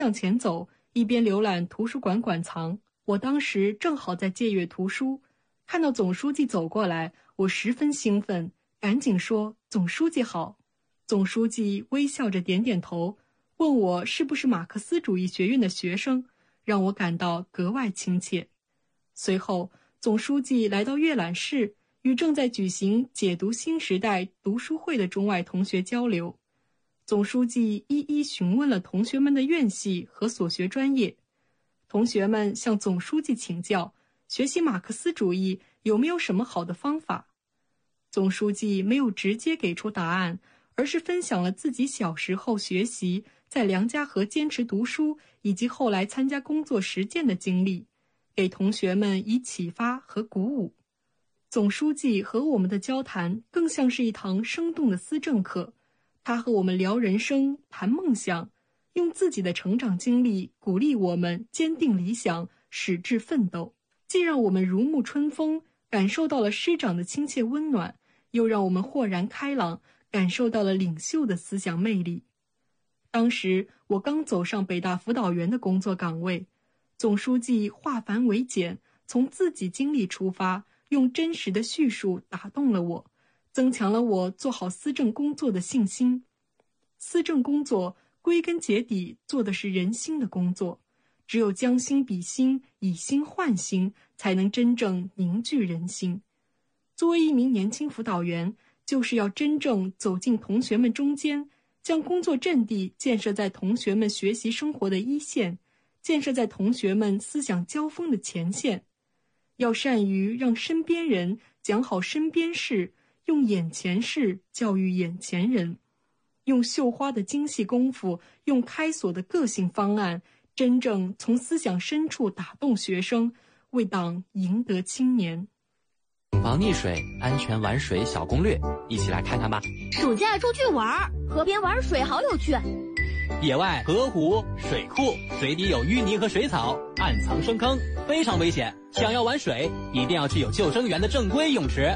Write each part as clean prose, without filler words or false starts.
向前走，一边浏览图书馆馆藏。我当时正好在借阅图书，看到总书记走过来，我十分兴奋，赶紧说：“总书记好。”总书记微笑着点点头，问我是不是马克思主义学院的学生，让我感到格外亲切。随后，总书记来到阅览室，与正在举行解读新时代读书会的中外同学交流。总书记一一询问了同学们的院系和所学专业。同学们向总书记请教，学习马克思主义有没有什么好的方法？总书记没有直接给出答案，而是分享了自己小时候学习，在梁家河坚持读书，以及后来参加工作实践的经历，给同学们以启发和鼓舞。总书记和我们的交谈更像是一堂生动的思政课，他和我们聊人生，谈梦想，用自己的成长经历鼓励我们坚定理想，矢志奋斗，既让我们如沐春风，感受到了师长的亲切温暖，又让我们豁然开朗，感受到了领袖的思想魅力。当时我刚走上北大辅导员的工作岗位，总书记化繁为简，从自己经历出发，用真实的叙述打动了我，增强了我做好思政工作的信心。思政工作归根结底做的是人心的工作，只有将心比心，以心换心，才能真正凝聚人心。作为一名年轻辅导员，就是要真正走进同学们中间，将工作阵地建设在同学们学习生活的一线，建设在同学们思想交锋的前线。要善于让身边人讲好身边事，用眼前事教育眼前人，用绣花的精细功夫，用开锁的个性方案，真正从思想深处打动学生，为党赢得青年。 防溺水安全玩水小攻略，一起来看看吧。 暑假出去玩，河边玩水好有趣。 野外河湖、水库，水底有淤泥和水草，暗藏深坑，非常危险。想要玩水，一定要去有救生员的正规泳池。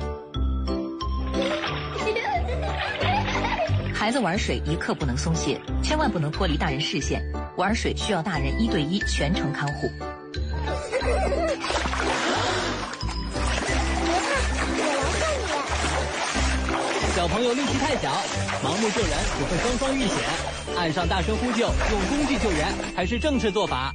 孩子玩水一刻不能松懈，千万不能脱离大人视线。玩水需要大人1对1全程看护。 小朋友力气太小，盲目救人只会双双遇险。岸上大声呼救，用工具救援才是正确做法。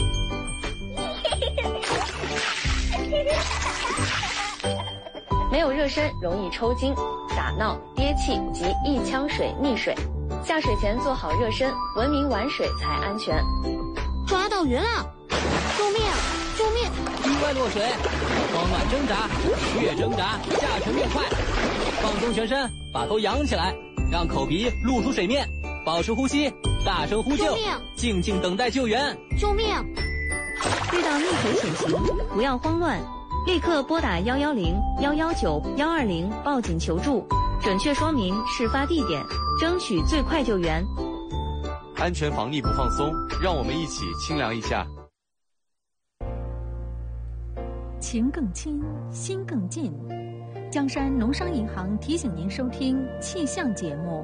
没有热身容易抽筋、打闹、憋气及一腔水溺水。下水前做好热身，文明玩水才安全。 抓到鱼了！救命！救命！ 意外落水，慌乱挣扎，越挣扎下沉越快。放松全身，把头扬起来，让口鼻露出水面，保持呼吸，大声呼救，静静等待救援。 救命！ 遇到溺水险情，不要慌乱，立刻拨打110、119、120报警求助，准确说明事发地点，争取最快救援。 安全防溺不放松，让我们一起清凉一下。 情更亲，心更近。江山农商银行提醒您收听气象节目。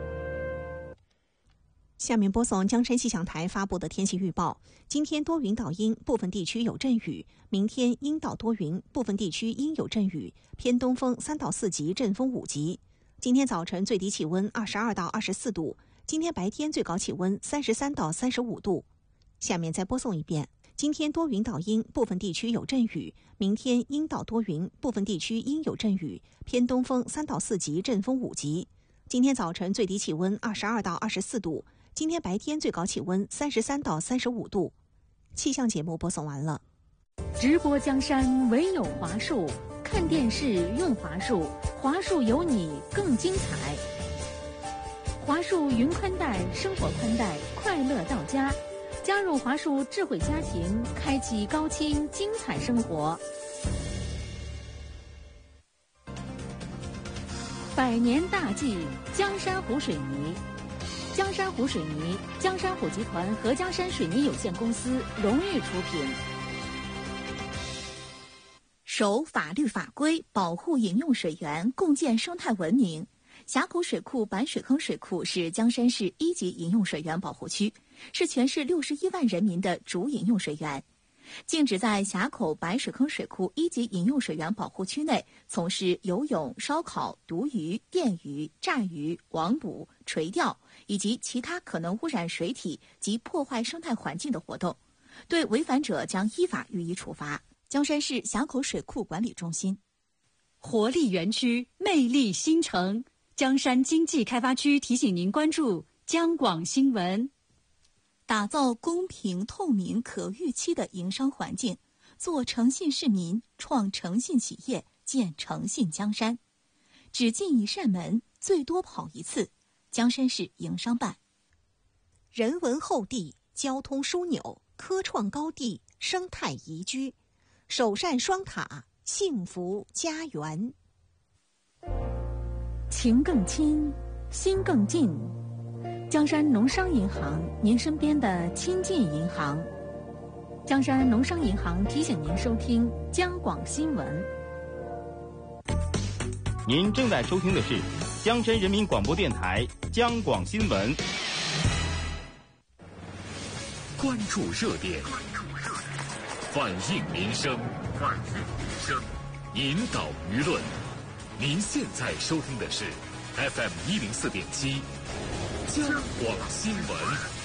下面播送江山气象台发布的天气预报。今天多云到阴，部分地区有阵雨；明天阴到多云，部分地区阴有阵雨，偏东风3到4级，阵风5级。今天早晨最低气温22到24度，今天白天最高气温33到35度。下面再播送一遍。今天多云到阴，部分地区有阵雨；明天阴到多云，部分地区阴有阵雨，偏东风3到4级，阵风5级。今天早晨最低气温22到24度，今天白天最高气温33到35度。气象节目播送完了。 直播江山唯有华数，看电视用华数，华数有你更精彩。华数云宽带，生活宽带，快乐到家。加入华数智慧家庭，开启高清精彩生活。100年大计，江山湖水泥。江山湖水泥，江山湖集团和江山水泥有限公司荣誉出品。 守法律法规，保护饮用水源，共建生态文明。峡谷水库板水坑水库是江山市1级饮用水源保护区， 是全市61万人民的主饮用水源。禁止在峡口白水坑水库1级饮用水源保护区内从事游泳、烧烤、毒鱼、电鱼、炸鱼、网捕、垂钓以及其他可能污染水体及破坏生态环境的活动，对违反者将依法予以处罚。江山市峡口水库管理中心。 活力园区，魅力新城，江山经济开发区提醒您关注江广新闻。 打造公平、透明、可预期的营商环境，做诚信市民，创诚信企业，建诚信江山。只进一扇门，最多跑一次。江山市营商办。 人文厚地，交通枢纽，科创高地，生态宜居，首善双塔，幸福家园。 情更亲，心更近。江山农商银行，您身边的亲近银行。江山农商银行提醒您收听江广新闻。 您正在收听的是江山人民广播电台江广新闻。 关注热点，反映民生，引导舆论。您现在收听的是 FM104.7。江广新闻。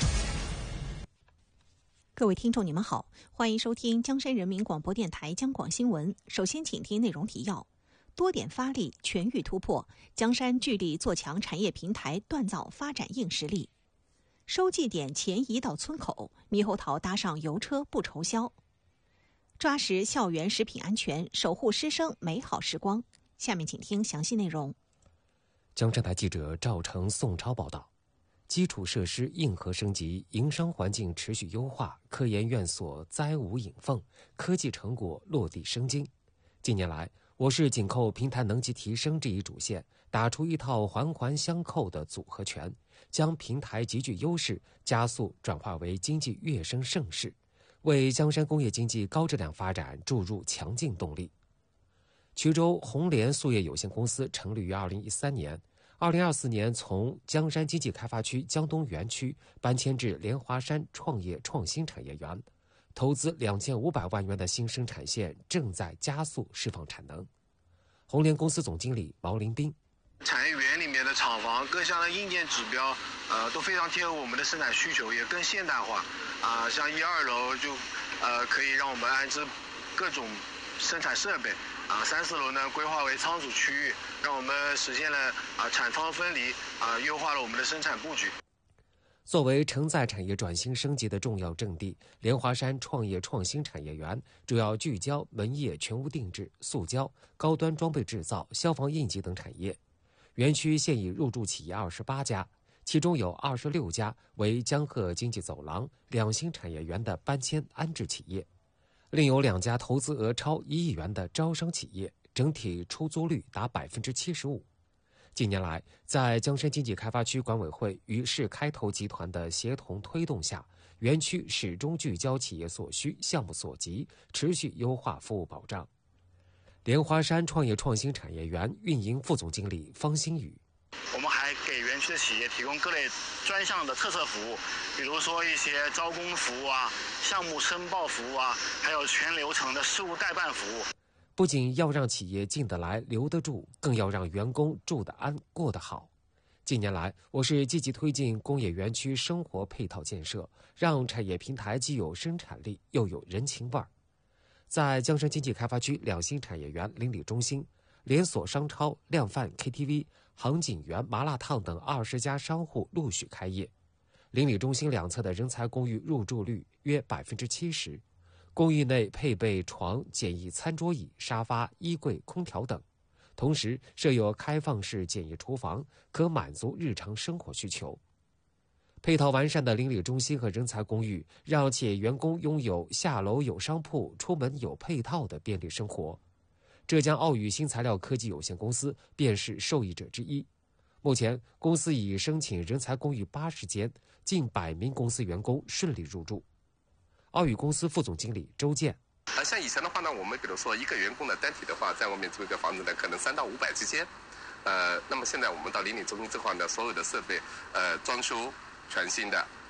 各位听众，你们好，欢迎收听江山人民广播电台江广新闻。首先，请听内容提要：多点发力，全域突破，江山聚力做强产业平台锻造发展硬实力。收寄点前移到村口，猕猴桃搭上油车不愁销。抓实校园食品安全，守护师生美好时光。下面请听详细内容。 江山台记者赵成、宋超报道。基础设施硬核升级，营商环境持续优化，科研院所栽无影缝，科技成果落地生津。近年来，我市紧扣平台能级提升这一主线，打出一套环环相扣的组合拳，将平台极具优势加速转化为经济跃升盛世，为江山工业经济高质量发展注入强劲动力。衢州红联塑业有限公司成立于2013年。2024年从江山经济开发区江东园区搬迁至莲华山创业创新产业园，投资2500万元的新生产线正在加速释放产能。红联公司总经理毛林斌： 产业园里面的厂房各项的硬件指标，都非常贴合我们的生产需求，也更现代化。像1、2楼就可以让我们安置各种生产设备。3、4楼呢规划为仓储区域，让我们实现了产仓分离，优化了我们的生产布局。 作为承载产业转型升级的重要阵地，莲华山创业创新产业园主要聚焦门业全屋定制、塑胶、高端装备制造、消防应急等产业。园区现已入驻企业28家，其中有26家为江鹤经济走廊两新产业园的搬迁安置企业。另有2家投资额超1亿元的招商企业，整体出租率达75%。近年来，在江山经济开发区管委会与市开投集团的协同推动下，园区始终聚焦企业所需、项目所急，持续优化服务保障。莲华山创业创新产业园运营副总经理方新宇： 我们还给园区的企业提供各类专项的特色服务，比如说一些招工服务项目申报服务还有全流程的事务代办服务。 不仅要让企业进得来、留得住，更要让员工住得安、过得好。近年来，我市积极推进工业园区生活配套建设，让产业平台既有生产力，又有人情味儿。在江山经济开发区两新产业园邻里中心，连锁商超、量贩 KTV、杭锦园麻辣烫等20家商户陆续开业。邻里中心两侧的人才公寓入住率约70%，公寓内配备床、简易餐桌椅、沙发、衣柜、空调等，同时设有开放式简易厨房，可满足日常生活需求。配套完善的邻里中心和人才公寓，让企业员工拥有下楼有商铺、出门有配套的便利生活。浙江奥宇新材料科技有限公司便是受益者之一。目前，公司已申请人才公寓80间，近100名公司员工顺利入住。奥宇公司副总经理周建： 像以前的话呢，我们比如说一个员工的单体的话，在外面租一个房子呢，可能3到500之间。那么现在我们到邻里中心这块呢，所有的设备装修全新的，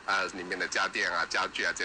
里面的家电啊、家具啊这